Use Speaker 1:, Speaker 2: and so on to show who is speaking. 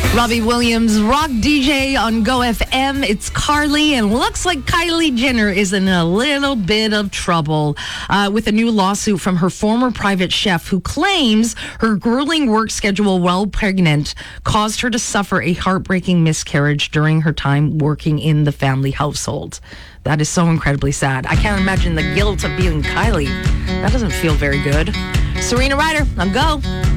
Speaker 1: Robbie Williams, rock DJ on Go FM. It's Carly, and looks like Kylie Jenner is in a little bit of trouble with a new lawsuit from her former private chef who claims her grueling work schedule while pregnant caused her to suffer a heartbreaking miscarriage during her time working in the family household. That is so incredibly sad. I can't imagine the guilt of being Kylie. That doesn't feel very good. Serena Ryder, on Go.